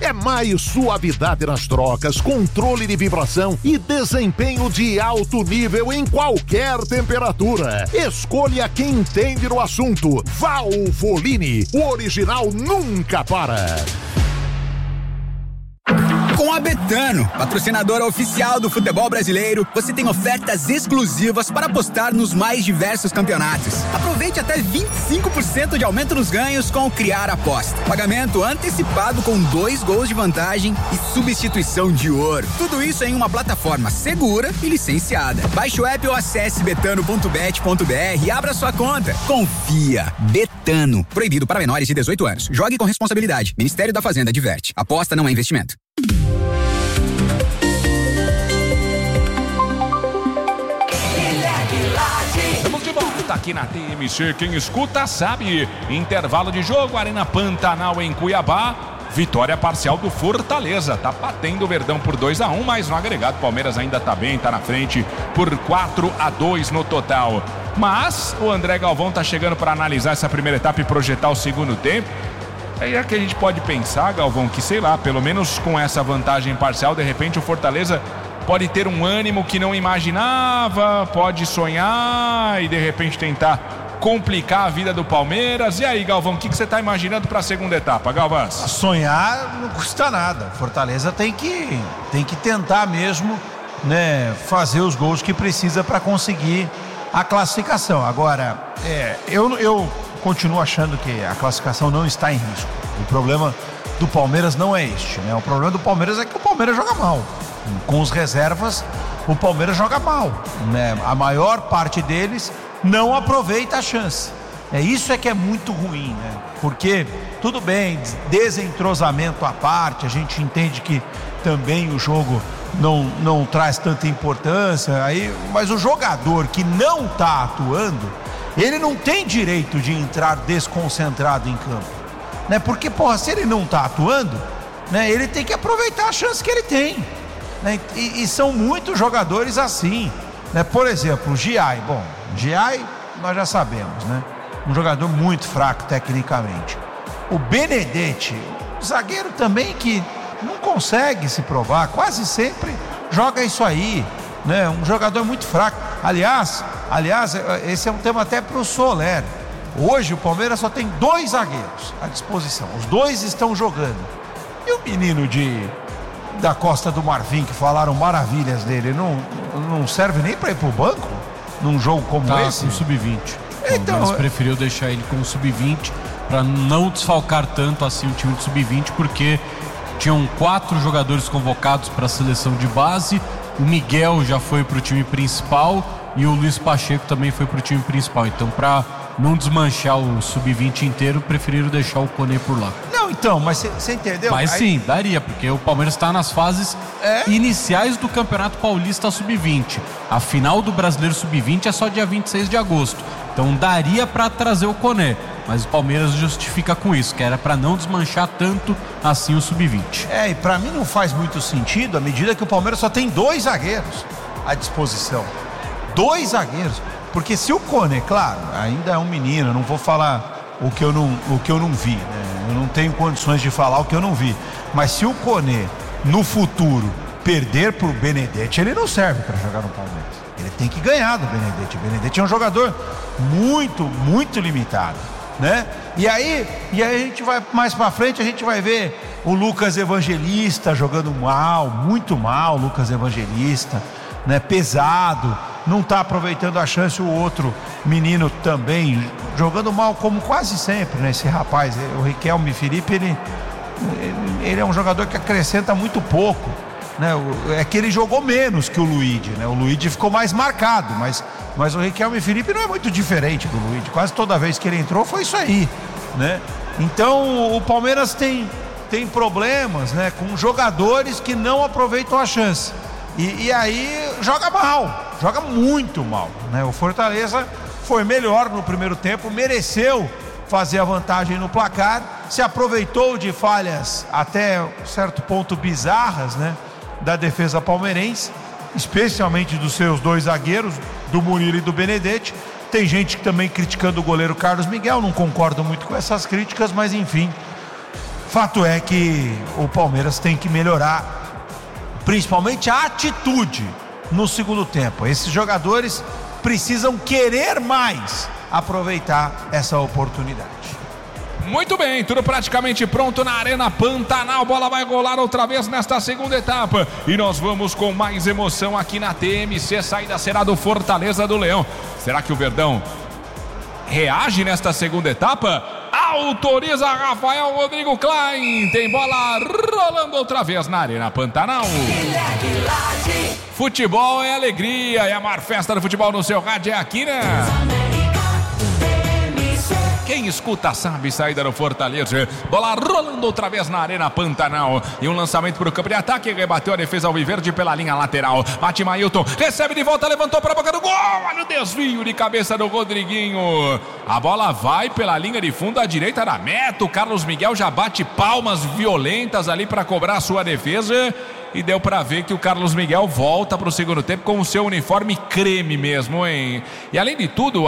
É mais suavidade nas trocas, controle de vibração e desempenho de alto nível em qualquer temperatura. Escolha quem entende no assunto. Valvoline, o original nunca para. Com a Betano, patrocinadora oficial do futebol brasileiro, você tem ofertas exclusivas para apostar nos mais diversos campeonatos. Aproveite até 25% de aumento nos ganhos com o Criar Aposta. Pagamento antecipado com 2 gols de vantagem e substituição de ouro. Tudo isso em uma plataforma segura e licenciada. Baixe o app ou acesse betano.bet.br e abra sua conta. Confia. Betano. Proibido para menores de 18 anos. Jogue com responsabilidade. Ministério da Fazenda adverte. Aposta não é investimento. Estamos de volta aqui na TMC. Quem escuta sabe. Intervalo de jogo, Arena Pantanal em Cuiabá. Vitória parcial do Fortaleza. Tá batendo o Verdão por 2-1, mas no agregado Palmeiras ainda tá bem, tá na frente por 4-2 no total. Mas o André Galvão tá chegando para analisar essa primeira etapa e projetar o segundo tempo. Aí é que a gente pode pensar, Galvão, que sei lá, pelo menos com essa vantagem parcial, de repente o Fortaleza pode ter um ânimo que não imaginava, pode sonhar e de repente tentar complicar a vida do Palmeiras. E aí, Galvão, o que você está imaginando para a segunda etapa, Galvão? Sonhar não custa nada. Fortaleza tem que tentar mesmo, né, fazer os gols que precisa para conseguir a classificação. Agora, eu continuo achando que a classificação não está em risco. O problema do Palmeiras não é este, né? O problema do Palmeiras é que o Palmeiras joga mal. Com os reservas, o Palmeiras joga mal, né? A maior parte deles não aproveita a chance. Isso é que é muito ruim, né? Porque, tudo bem, desentrosamento à parte, a gente entende que também o jogo não traz tanta importância, mas o jogador que não está atuando, ele não tem direito de entrar desconcentrado em campo, né? Porque, se ele não está atuando, né, ele tem que aproveitar a chance que ele tem, né? E são muitos jogadores assim, né? Por exemplo, o Giai. Bom, o Giai nós já sabemos, né? Um jogador muito fraco tecnicamente. O Benedetti, zagueiro também que não consegue se provar, quase sempre joga isso aí, né? Um jogador muito fraco. Aliás, esse é um tema até para o Soler. Hoje o Palmeiras só tem 2 zagueiros à disposição. Os 2 estão jogando. E o menino da Costa do Marfim, que falaram maravilhas dele, não serve nem para ir pro banco num jogo como esse? Com sub-20. Então, Mas preferiu deixar ele como sub-20 para não desfalcar tanto assim o time de sub-20, porque tinham 4 jogadores convocados para a seleção de base. O Miguel já foi para o time principal e o Luiz Pacheco também foi para o time principal. Então, para não desmanchar o sub-20 inteiro, preferiram deixar o Koné por lá. Não, então, mas você entendeu? Mas sim, daria, porque o Palmeiras está nas fases iniciais do Campeonato Paulista Sub-20. A final do Brasileiro Sub-20 é só dia 26 de agosto. Então daria para trazer o Koné, mas o Palmeiras justifica com isso, que era para não desmanchar tanto assim o Sub-20. E para mim não faz muito sentido, à medida que o Palmeiras só tem 2 zagueiros à disposição. 2 zagueiros. Porque se o Koné, claro, ainda é um menino, eu não vou falar o que eu não vi, né? Eu não tenho condições de falar o que eu não vi. Mas se o Koné, no futuro, perder pro Benedetti, ele não serve para jogar no Palmeiras. Ele tem que ganhar do Benedetti. O Benedetti é um jogador muito, muito limitado, né? E aí a gente vai mais para frente, a gente vai ver o Lucas Evangelista jogando mal, muito mal, Lucas Evangelista, né? Pesado, não está aproveitando a chance. O outro menino também jogando mal, como quase sempre, né? Esse rapaz, o Riquelme Felipe, ele é um jogador que acrescenta muito pouco, né? É que ele jogou menos que o Luigi, né? O Luigi ficou mais marcado, mas o Riquelme Felipe não é muito diferente do Luigi. Quase toda vez que ele entrou foi isso aí, né? Então o Palmeiras tem problemas, né, com jogadores que não aproveitam a chance. E aí joga mal, joga muito mal, né? O Fortaleza foi melhor no primeiro tempo, mereceu fazer a vantagem no placar, se aproveitou de falhas até certo ponto bizarras, né, da defesa palmeirense, especialmente dos seus 2 zagueiros, do Murilo e do Benedetti. Tem gente que também criticando o goleiro Carlos Miguel, não concordo muito com essas críticas, mas enfim, Fato é que o Palmeiras tem que melhorar, principalmente a atitude no segundo tempo. Esses jogadores precisam querer mais aproveitar essa oportunidade. Muito bem, tudo praticamente pronto na Arena Pantanal. Bola vai rolar outra vez nesta segunda etapa. E nós vamos com mais emoção aqui na TMC. Saída será do Fortaleza do Leão. Será que o Verdão reage nesta segunda etapa? Autoriza Rafael Rodrigo Klein. Tem bola rolando outra vez na Arena Pantanal. Futebol é alegria. E a maior festa do futebol no seu rádio é aqui, né? Quem escuta sabe, saída do Fortaleza. Bola rolando outra vez na Arena Pantanal. E um lançamento para o campo de ataque. Rebateu a defesa alviverde pela linha lateral. Bate Mailton, recebe de volta, levantou para a boca do gol. Olha o desvio de cabeça do Rodriguinho. A bola vai pela linha de fundo à direita da meta. O Carlos Miguel já bate palmas violentas ali para cobrar a sua defesa. E deu para ver que o Carlos Miguel volta para o segundo tempo com o seu uniforme creme mesmo, hein? E além de tudo,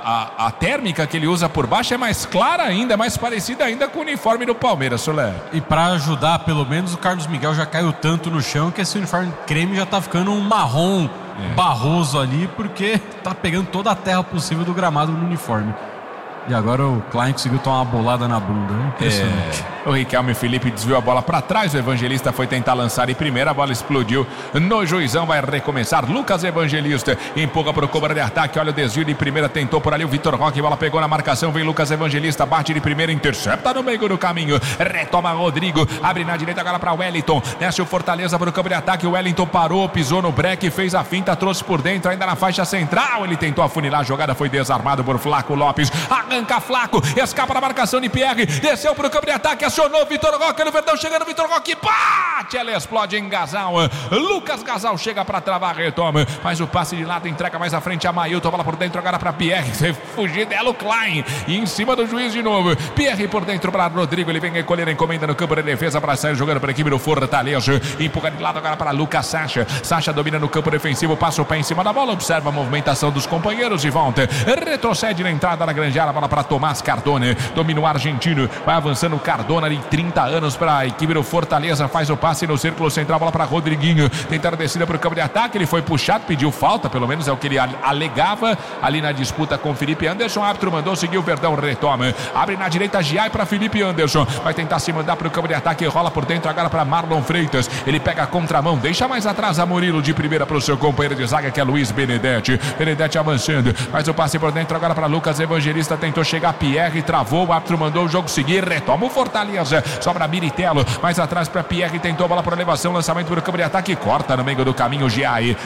a térmica que ele usa por baixo é mais clara ainda, mais parecida ainda com o uniforme do Palmeiras, Solé. E para ajudar, pelo menos, o Carlos Miguel já caiu tanto no chão que esse uniforme creme já tá ficando um marrom barroso ali, porque tá pegando toda a terra possível do gramado no uniforme. E agora o Klein conseguiu tomar uma bolada na bunda, né? Impressionante. O Riquelme Felipe desviou a bola para trás. O Evangelista foi tentar lançar em primeira. A bola explodiu no juizão. Vai recomeçar. Lucas Evangelista empurra para o cobra de ataque. Olha o desvio de primeira. Tentou por ali o Vitor Roque. Bola pegou na marcação. Vem Lucas Evangelista. Bate de primeira. Intercepta no meio do caminho. Retoma Rodrigo. Abre na direita agora para Wellington. Desce o Fortaleza para o campo de ataque. O Wellington parou. Pisou no breque. Fez a finta. Trouxe por dentro. Ainda na faixa central. Ele tentou afunilar a jogada. Foi desarmado por Flaco Lopes. Arranca Flaco. Escapa da marcação de Pierre. Desceu para o campo de ataque. Acionou Vitor Roque no Verdão, chegando Vitor Roque, bate, ela explode em Gasal. Lucas Gasal chega para travar, retoma, faz o passe de lado, entrega mais à frente a Mailton, bola por dentro agora para Pierre, fugir dela o Klein, e em cima do juiz de novo, Pierre por dentro para Rodrigo, ele vem recolher a encomenda no campo de defesa para sair jogando para a equipe do Fortaleza, empurra de lado agora para Lucas Sacha domina no campo defensivo, passa o pé em cima da bola, observa a movimentação dos companheiros e volta, retrocede na entrada da Granjara, bola para Tomás Cardone, domina o argentino, vai avançando o Cardone ali, 30 anos para a equipe do Fortaleza, faz o passe no círculo central, bola para Rodriguinho, tentar descida para o campo de ataque, ele foi puxado, pediu falta, pelo menos é o que ele alegava ali na disputa com Felipe Anderson, o árbitro mandou seguir, o Verdão retoma, abre na direita Giai para Felipe Anderson, vai tentar se mandar para o campo de ataque, rola por dentro agora para Marlon Freitas, ele pega a contramão, deixa mais atrás a Murilo de primeira para o seu companheiro de zaga que é Luiz Benedetti avançando, faz o passe por dentro agora para Lucas Evangelista, tentou chegar, Pierre travou, o árbitro mandou o jogo seguir, retoma o Fortaleza, sobra Miritello, mais atrás para Pierre, tentou a bola por elevação, lançamento para o campo de ataque, corta no meio do caminho Giai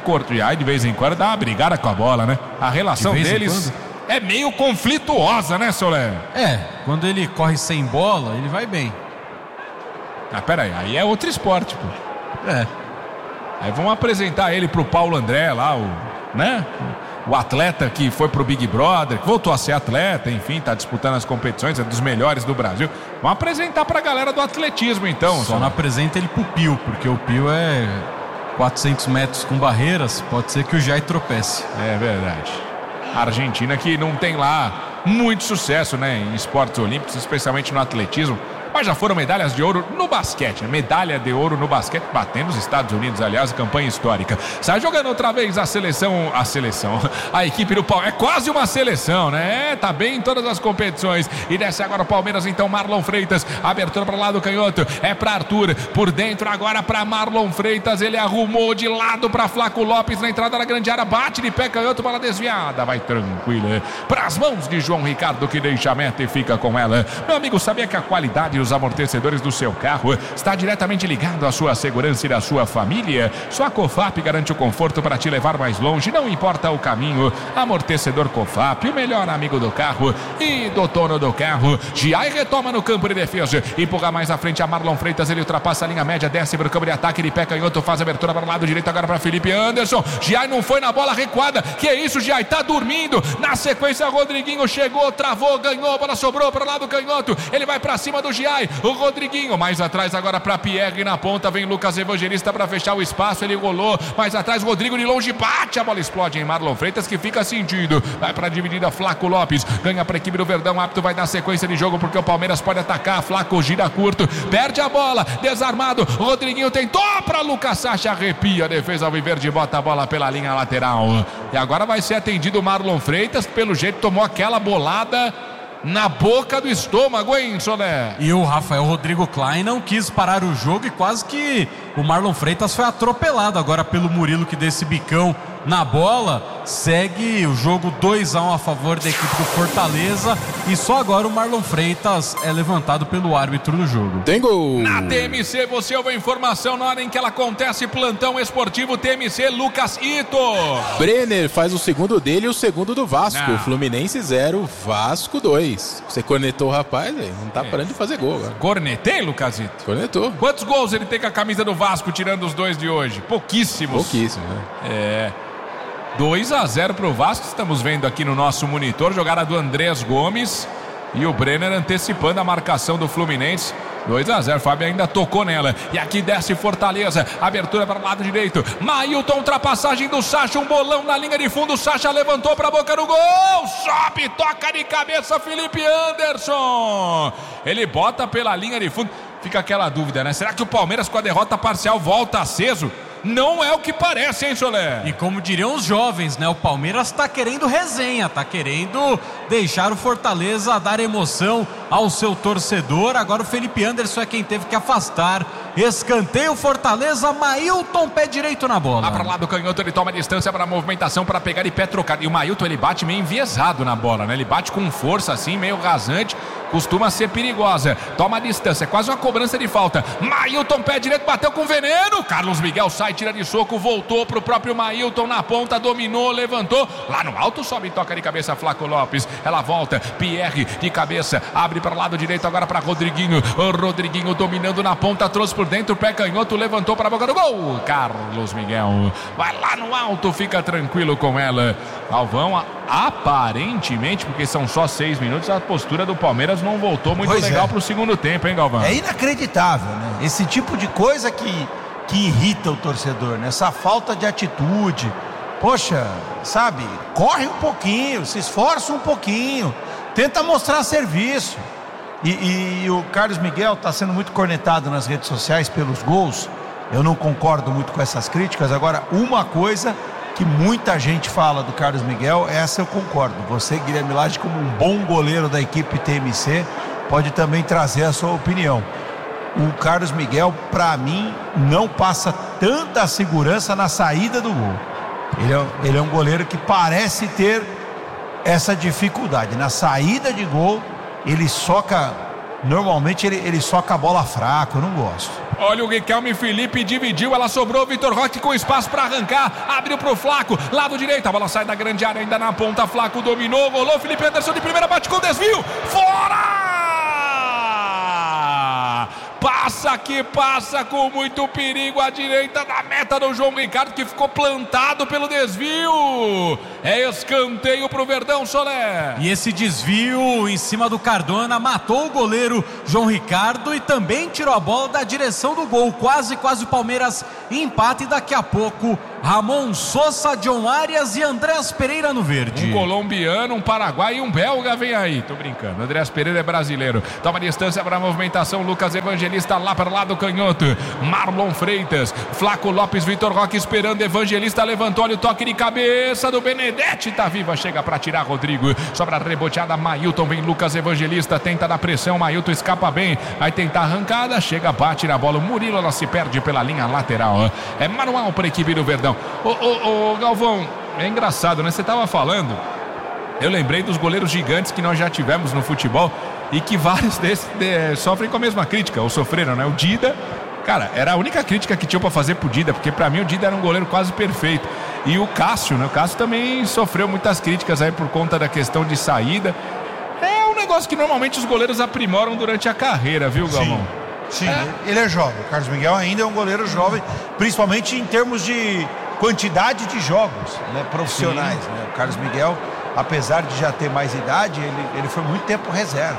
de vez em quando dá uma brigada com a bola, né? A relação deles é meio conflituosa, né, Solé? Quando ele corre sem bola, ele vai bem. Pera aí é outro esporte, pô. Aí vamos apresentar ele pro Paulo André lá, o atleta que foi pro Big Brother, que voltou a ser atleta, enfim, tá disputando as competições, é dos melhores do Brasil. Vamos apresentar pra galera do atletismo, então. Só não apresenta ele pro Pio, porque o Pio é 400 metros com barreiras, pode ser que o Giai tropece. É verdade. A Argentina que não tem lá muito sucesso, né, em esportes olímpicos, especialmente no atletismo. Mas já foram medalhas de ouro no basquete, né? Medalha de ouro no basquete, batendo os Estados Unidos, aliás, campanha histórica. Sai jogando outra vez a equipe do Palmeiras, é quase uma seleção, né? Tá bem em todas as competições, e desce agora o Palmeiras, então Marlon Freitas, abertura para o lado canhoto, é para Arthur, por dentro agora para Marlon Freitas, ele arrumou de lado para Flaco Lopes, na entrada da grande área, bate de pé canhoto, bola desviada, vai tranquila, para as mãos de João Ricardo, que deixa a meta e fica com ela. Meu amigo, sabia que a qualidade dos amortecedores do seu carro está diretamente ligado à sua segurança e da sua família? Só a Cofap garante o conforto para te levar mais longe, não importa o caminho. Amortecedor Cofap, o melhor amigo do carro e do dono do carro. Giai retoma no campo de defesa, empurra mais à frente a Marlon Freitas, ele ultrapassa a linha média, desce para o campo de ataque, ele pé canhoto, faz a abertura para o lado direito agora para Felipe Anderson. Giai não foi na bola recuada, que é isso, Giai tá dormindo. Na sequência Rodriguinho chegou, travou, ganhou, a bola sobrou para o lado canhoto, ele vai para cima do Giai, Ndiaye, o Rodriguinho, mais atrás agora para Pierre, na ponta vem Lucas Evangelista para fechar o espaço, ele rolou, mais atrás Rodrigo de longe, bate, a bola explode em Marlon Freitas, que fica sentido, vai para a dividida, Flaco Lopes, ganha para a equipe do Verdão, apto, vai dar sequência de jogo, porque o Palmeiras pode atacar, Flaco gira curto, perde a bola, desarmado, Rodriguinho tentou para Lucas Sacha, arrepia, a defesa alviverde bota a bola pela linha lateral, e agora vai ser atendido o Marlon Freitas, pelo jeito tomou aquela bolada na boca do estômago, hein, Soler? E o Rafael Rodrigo Klein não quis parar o jogo e quase que o Marlon Freitas foi atropelado agora pelo Murilo, que desse bicão na bola. Segue o jogo 2-1 a favor da equipe do Fortaleza e só agora o Marlon Freitas é levantado pelo árbitro do jogo. Tem gol! Na TMC você ouve a informação na hora em que ela acontece, plantão esportivo TMC, Lucas Ito. Brenner faz o segundo dele e o segundo do Vasco. Não. Fluminense 0, Vasco 2. Você cornetou o rapaz, véio, não tá parando de fazer gol agora. Cornetei, Lucas Ito? Cornetou. Quantos gols ele tem com a camisa do Vasco, tirando os 2 de hoje? Pouquíssimos. Pouquíssimo, né? 2-0 pro Vasco, estamos vendo aqui no nosso monitor, jogada do Andrés Gomes e o Brenner antecipando a marcação do Fluminense. 2-0, Fábio ainda tocou nela. E aqui desce Fortaleza, abertura para o lado direito, Mailton, ultrapassagem do Sacha, um bolão na linha de fundo, Sacha levantou para a boca do gol, sobe, toca de cabeça Felipe Anderson, ele bota pela linha de fundo. Fica aquela dúvida, né? Será que o Palmeiras com a derrota parcial volta aceso? Não é o que parece, hein, Soler? E como diriam os jovens, né? O Palmeiras tá querendo resenha, tá querendo deixar o Fortaleza dar emoção ao seu torcedor. Agora o Felipe Anderson é quem teve que afastar. Escanteio Fortaleza, Mailton, pé direito na bola. Lá para lá do canhoto, ele toma distância para a movimentação, para pegar e pé trocado. E o Mailton, ele bate meio enviesado na bola, né? Ele bate com força assim, meio rasante, costuma ser perigosa. Toma a distância, é quase uma cobrança de falta. Mailton, pé direito, bateu com veneno. Carlos Miguel sai, tira de soco, voltou pro próprio Mailton na ponta, dominou, levantou. Lá no alto, sobe e toca de cabeça Flaco Lopes. Ela volta, Pierre de cabeça, abre para o lado direito agora para Rodriguinho. O Rodriguinho dominando na ponta, trouxe por dentro, pé canhoto, levantou para a boca do gol. Carlos Miguel vai lá no alto, fica tranquilo com ela. Galvão, aparentemente, porque são só 6 minutos, a postura do Palmeiras não voltou muito legal pro segundo tempo, hein, Galvão? É inacreditável, né? Esse tipo de coisa que irrita o torcedor, né? Essa falta de atitude. Poxa, sabe, corre um pouquinho, se esforça um pouquinho, tenta mostrar serviço. E o Carlos Miguel está sendo muito cornetado nas redes sociais pelos gols. Eu não concordo muito com essas críticas. Agora, uma coisa que muita gente fala do Carlos Miguel, essa eu concordo. Você, Guilherme Lage, como um bom goleiro da equipe TMC, pode também trazer a sua opinião. O Carlos Miguel, para mim, não passa tanta segurança na saída do gol. Ele é um goleiro que parece ter essa dificuldade. Na saída de gol, ele soca, normalmente ele soca a bola fraca, eu não gosto. Olha o Riquelme, Felipe dividiu, ela sobrou, Vitor Roque com espaço para arrancar, abriu pro Flaco, lado direito, a bola sai da grande área, ainda na ponta, Flaco dominou, rolou, Felipe Anderson de primeira, bate com desvio, fora! Passa que passa com muito perigo à direita da meta do João Ricardo, que ficou plantado pelo desvio. É escanteio pro Verdão, Soler. E esse desvio em cima do Cardona matou o goleiro João Ricardo e também tirou a bola da direção do gol. Quase o Palmeiras empata e daqui a pouco Ramon Sosa, John Arias e Andrés Pereira no verde. Um colombiano, um paraguai e um belga vem aí. Tô brincando, Andrés Pereira é brasileiro. Toma distância para a movimentação, Lucas Evangelista lá para o lado canhoto, Marlon Freitas, Flaco Lopes, Vitor Roque esperando, Evangelista levantou, olha o toque de cabeça do Benedetti, tá viva, chega para tirar Rodrigo, sobra reboteada, Mailton, vem Lucas Evangelista, tenta dar pressão, Mailton escapa bem, vai tentar arrancada, chega, bate na bola, o Murilo, ela se perde pela linha lateral, é manual para a equipe do Verdão. Ô Galvão, é engraçado, né? Você tava falando, eu lembrei dos goleiros gigantes que nós já tivemos no futebol e que vários desses sofrem com a mesma crítica, ou sofreram, né? O Dida, cara, era a única crítica que tinha pra fazer pro Dida, porque pra mim o Dida era um goleiro quase perfeito. E o Cássio, né? O Cássio também sofreu muitas críticas aí por conta da questão de saída. É um negócio que normalmente os goleiros aprimoram durante a carreira, viu, Galvão? Sim, ele é jovem. O Carlos Miguel ainda é um goleiro jovem, principalmente em termos de quantidade de jogos, né, profissionais, né? O Carlos Miguel, apesar de já ter mais idade, ele foi muito tempo reserva.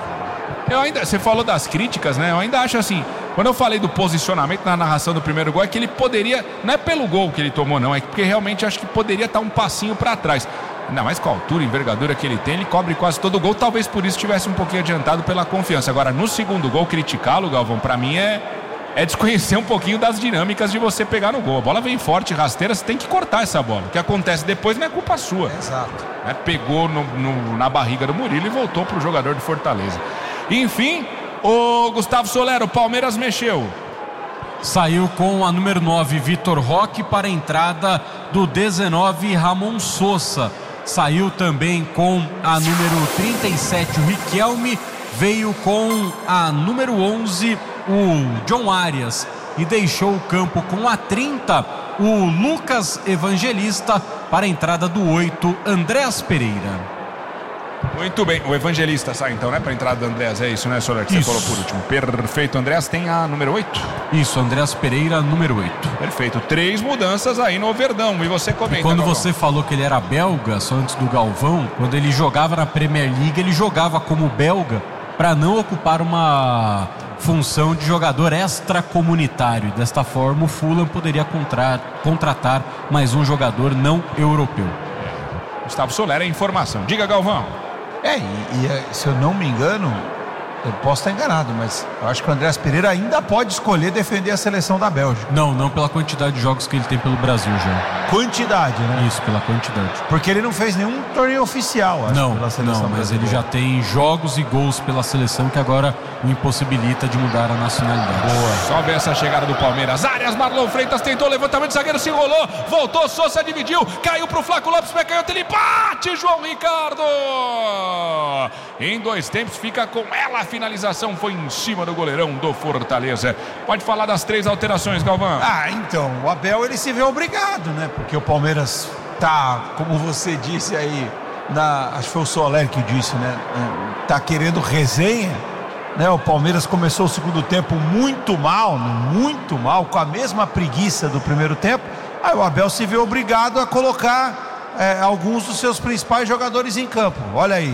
Você falou das críticas, né? Eu ainda acho assim, quando eu falei do posicionamento na narração do primeiro gol, é que ele poderia, não é pelo gol que ele tomou não, é porque realmente acho que poderia estar um passinho para trás. Ainda mais com a altura e envergadura que ele tem, ele cobre quase todo o gol, talvez por isso estivesse um pouquinho adiantado pela confiança. Agora, no segundo gol, criticá-lo, Galvão, para mim é desconhecer um pouquinho das dinâmicas de você pegar no gol. A bola vem forte, rasteira, você tem que cortar essa bola. O que acontece depois não é culpa sua. Exato. Pegou na barriga do Murilo e voltou pro jogador de Fortaleza. Enfim, o Gustavo Soler, o Palmeiras mexeu. Saiu com a número 9, Vitor Roque, para a entrada do 19, Ramon Sosa. Saiu também com a número 37, o Riquelme. Veio com a número 11, o John Arias. E deixou o campo com a 30, o Lucas Evangelista, para a entrada do 8, Andréas Pereira. Muito bem, o Evangelista sai então, né, para a entrada do Andréas, é isso, né, Soler, que você falou por último. Perfeito, Andréas tem a número 8? Isso, Andréas Pereira, número 8. Perfeito, 3 mudanças aí no Verdão, e você comenta. E quando Galvão, você falou que ele era belga, só antes do Galvão, quando ele jogava na Premier League, ele jogava como belga para não ocupar uma função de jogador extracomunitário. Desta forma, o Fulham poderia contratar mais um jogador não europeu. Gustavo Soler, é informação. Diga, Galvão. Se eu não me engano, eu posso estar enganado, mas eu acho que o Andréas Pereira ainda pode escolher defender a seleção da Bélgica. Não pela quantidade de jogos que ele tem pelo Brasil já. Quantidade, né? Isso, pela quantidade. Porque ele não fez nenhum torneio oficial, acho, pela seleção mas brasileira. ele já tem jogos e gols pela seleção que agora o impossibilita de mudar a nacionalidade. Boa. Só ver essa chegada do Palmeiras. Arias, Marlon Freitas tentou levantamento, zagueiro se enrolou, voltou, Sosa dividiu, caiu pro Flaco Lopes, pé canhoto, ele bate, João Ricardo! Em 2 tempos fica com ela, a finalização foi em cima do goleirão do Fortaleza. Pode falar das 3 alterações, Galvão. Então, o Abel, ele se vê obrigado, né? Porque o Palmeiras tá, como você disse aí, acho que foi o Soler que disse, né? Tá querendo resenha, né? O Palmeiras começou o segundo tempo muito mal, com a mesma preguiça do primeiro tempo. Aí o Abel se vê obrigado a colocar alguns dos seus principais jogadores em campo. Olha aí.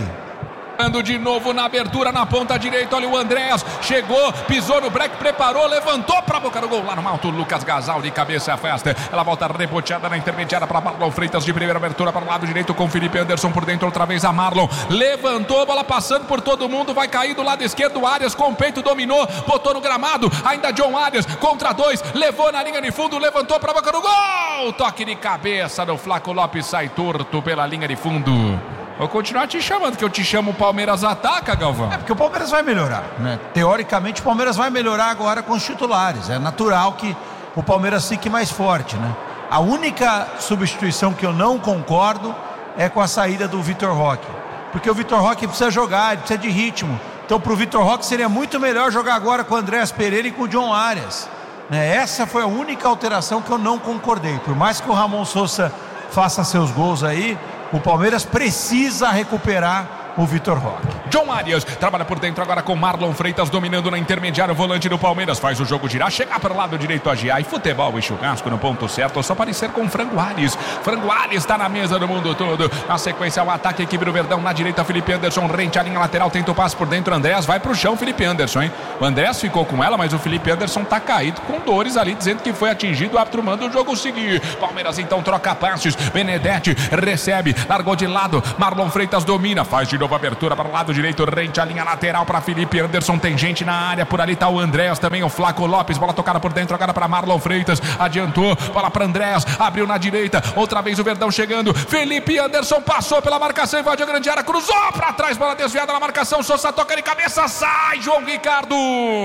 De novo na abertura na ponta direita, olha o Andréas, chegou, pisou no break, preparou, levantou para a boca do gol lá no alto, Lucas Gasal de cabeça afasta, ela volta reboteada na intermediária para Marlon Freitas de primeira abertura para o lado direito com Felipe Anderson por dentro, outra vez a Marlon, levantou, bola passando por todo mundo, vai cair do lado esquerdo, o Arias com o peito dominou, botou no gramado, ainda John Arias contra 2, levou na linha de fundo, levantou para a boca do gol, toque de cabeça do Flaco Lopes, sai torto pela linha de fundo. Vou continuar te chamando, que eu te chamo, o Palmeiras ataca, Galvão. Porque o Palmeiras vai melhorar, né? Teoricamente o Palmeiras vai melhorar agora com os titulares. É natural que o Palmeiras fique mais forte, né? A única substituição que eu não concordo é com a saída do Vitor Roque. Porque o Vitor Roque precisa jogar, ele precisa de ritmo. Então pro Vitor Roque seria muito melhor jogar agora com o Andréas Pereira e com o John Arias, né? Essa foi a única alteração que eu não concordei. Por mais que o Ramon Sosa faça seus gols aí, o Palmeiras precisa recuperar o Vitor Roque. John Arias trabalha por dentro agora com Marlon Freitas dominando na intermediária, o volante do Palmeiras faz o jogo girar, chegar para o lado direito a Gia e futebol e churrasco no ponto certo, só parecer com Frango Arias. Frango Arias está na mesa do mundo todo. Na sequência o ataque, equipe do Verdão na direita, Felipe Anderson rente à linha lateral, tenta o passe por dentro, Andréas vai pro chão, Felipe Anderson, hein? O Andréas ficou com ela, mas o Felipe Anderson tá caído com dores ali, dizendo que foi atingido, o árbitro manda o jogo seguir. Palmeiras então troca passes, Benedetti recebe, largou de lado, Marlon Freitas domina, faz de novo abertura para o lado direito, rente a linha lateral para Felipe Anderson, tem gente na área, por ali tá o Andréas, também o Flaco Lopes, bola tocada por dentro agora para Marlon Freitas, adiantou, bola para Andréas, abriu na direita, outra vez o Verdão chegando, Felipe Anderson passou pela marcação, invade a grande área, cruzou para trás, bola desviada na marcação, Sosa toca de cabeça, sai João Ricardo,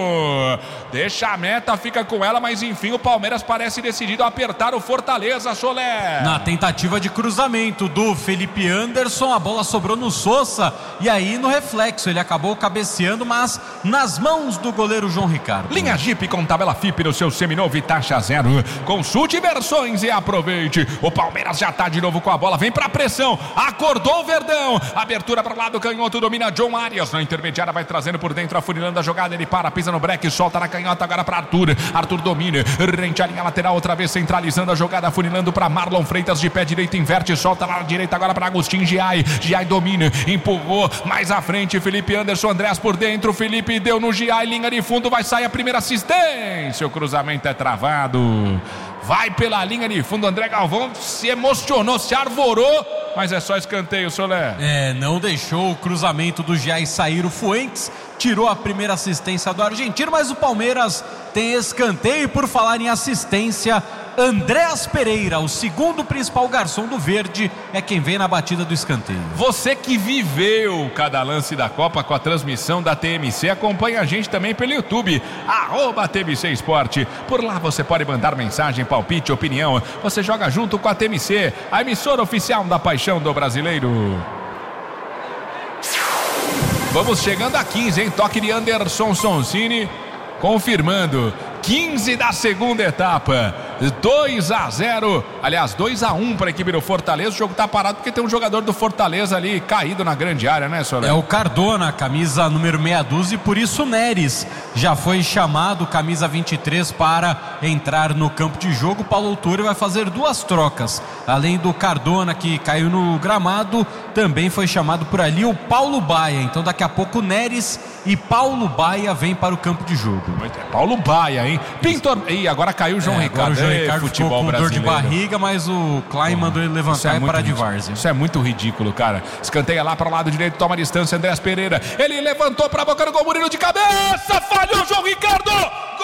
deixa a meta, fica com ela, mas enfim o Palmeiras parece decidido a apertar o Fortaleza, Soler. Na tentativa de cruzamento do Felipe Anderson, a bola sobrou no Sosa, e aí no reflexo ele acabou cabeceando, mas nas mãos do goleiro João Ricardo. Linha Jeep com tabela FIP no seu seminovo e taxa zero. Consulte versões e aproveite. O Palmeiras já tá de novo com a bola, vem pra pressão, acordou o Verdão, abertura para o lado canhoto, domina John Arias, na intermediária vai trazendo por dentro, afunilando a jogada, ele para, pisa no break, solta na canhota agora para Arthur domina, rente a linha lateral, outra vez centralizando a jogada, afunilando para Marlon Freitas de pé direito, inverte, solta na direita agora para Agostinho Giai domina, empurra novo. Mais à frente, Felipe Anderson, Andrés por dentro. Felipe deu no Giai, linha de fundo, vai sair a primeira assistência. O cruzamento é travado. Vai pela linha de fundo, André Galvão se emocionou, se arvorou, mas é só escanteio, Solé. Não deixou o cruzamento do Giai sair. O Fuentes tirou a primeira assistência do argentino, mas o Palmeiras tem escanteio. E por falar em assistência, Andréas Pereira, o segundo principal garçom do Verde, é quem vem na batida do escanteio. Você que viveu cada lance da Copa com a transmissão da TMC, acompanha a gente também pelo YouTube, @TMC Esporte. Por lá você pode mandar mensagem, palpite, opinião. Você joga junto com a TMC, a emissora oficial da paixão do brasileiro. Vamos chegando a 15, hein? Toque de Anderson Sonsini, confirmando. 15 da segunda etapa, 2-0, aliás 2-1 para a equipe do Fortaleza. O jogo tá parado porque tem um jogador do Fortaleza ali caído na grande área, né, Soler? É o Cardona, camisa número meia dúzia, e por isso o Neres já foi chamado, camisa 23, para entrar no campo de jogo. O Paulo Autori vai fazer 2 trocas, além do Cardona que caiu no gramado, também foi chamado por ali o Paulo Baia. Então daqui a pouco o Neres e Paulo Baia vêm para o campo de jogo. Paulo Baia, hein? Pintor. Ih, agora caiu o João Ricardo. Agora o João Ricardo ficou com dor de barriga, mas o Klein mandou ele levantar e parar de várzea. Isso é muito ridículo, cara. Escanteia lá para o lado direito, toma a distância, Andrés Pereira. Ele levantou para a boca do gol, Murilo de cabeça, falhou o João Ricardo.